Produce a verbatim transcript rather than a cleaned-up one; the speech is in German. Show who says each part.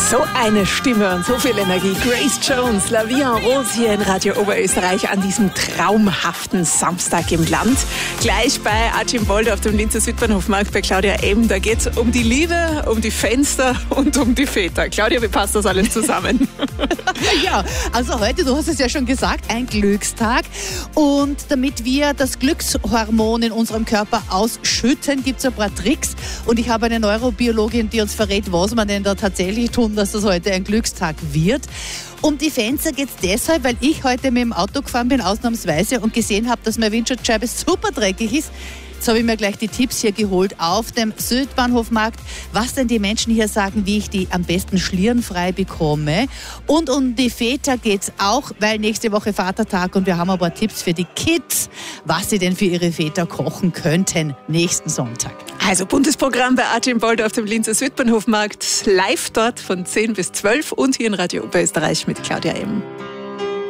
Speaker 1: So eine Stimme und so viel Energie. Grace Jones, La Vie en Rose hier in Radio Oberösterreich an diesem traumhaften Samstag im Land. Gleich bei Archibald auf dem Linzer Südbahnhofmarkt bei Claudia Ehm. Da geht es um die Liebe, um die Fenster und um die Väter. Claudia, wie passt das alles zusammen?
Speaker 2: Ja, also heute, du hast es ja schon gesagt, ein Glückstag. Und damit wir das Glückshormon in unserem Körper ausschütten, gibt es ein paar Tricks. Und ich habe eine Neurobiologin, die uns verrät, was man denn da tatsächlich tun, dass das heute ein Glückstag wird. Um die Fenster geht es deshalb, weil ich heute mit dem Auto gefahren bin, ausnahmsweise, und gesehen habe, dass meine Windschutzscheibe super dreckig ist. Jetzt habe ich mir gleich die Tipps hier geholt auf dem Südbahnhofmarkt, was denn die Menschen hier sagen, wie ich die am besten schlierenfrei bekomme. Und um die Väter geht es auch, weil nächste Woche Vatertag und wir haben ein paar Tipps für die Kids, was sie denn für ihre Väter kochen könnten nächsten Sonntag.
Speaker 1: Also buntes Programm bei Archibald auf dem Linzer Südbahnhofmarkt, live dort von zehn bis zwölf und hier in Radio Oberösterreich mit Claudia Ehm.